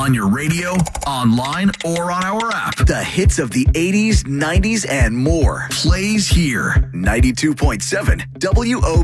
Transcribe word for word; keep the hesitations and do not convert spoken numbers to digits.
on your radio, online, or on our app. The hits of the eighties, nineties, and more. Plays here. ninety-two point seven W O